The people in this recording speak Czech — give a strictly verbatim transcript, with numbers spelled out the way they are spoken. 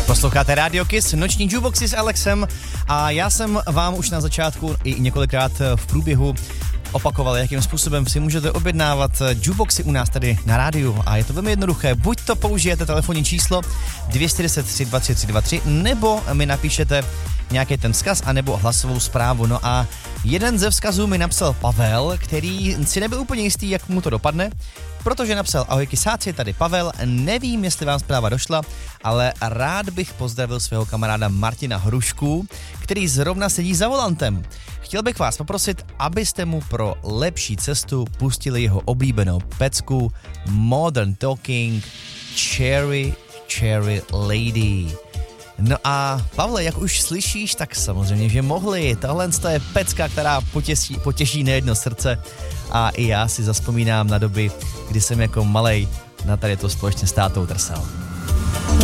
Posloucháte Radio Kiss, noční jukeboxy s Alexem a já jsem vám už na začátku i několikrát v průběhu opakoval, jakým způsobem si můžete objednávat jukeboxy u nás tady na rádiu a je to velmi jednoduché. Buď to použijete telefonní číslo dvě stě deset tři dva tři tři dva tři, nebo mi napíšete nějaký ten vzkaz, anebo hlasovou zprávu. No a jeden ze vzkazů mi napsal Pavel, který si nebyl úplně jistý, jak mu to dopadne, protože napsal: ahoj kysáci, tady Pavel, nevím, jestli vám zpráva došla, ale rád bych pozdravil svého kamaráda Martina Hrušku, který zrovna sedí za volantem. Chtěl bych vás poprosit, abyste mu pro lepší cestu pustili jeho oblíbenou pecku Modern Talking Cherry Cherry Lady. No a Pavle, jak už slyšíš, tak samozřejmě, že mohli. Tohle je pecka, která potěší, potěší nejedno srdce a i já si zazpomínám na doby, kdy jsem jako malej na tady to společně s tátou trsal.